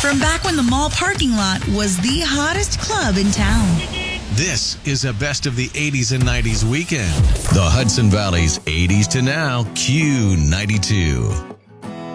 from back when the mall parking lot was the hottest club in town. This is a best of the 80s and 90s weekend. The Hudson Valley's 80s to now Q92.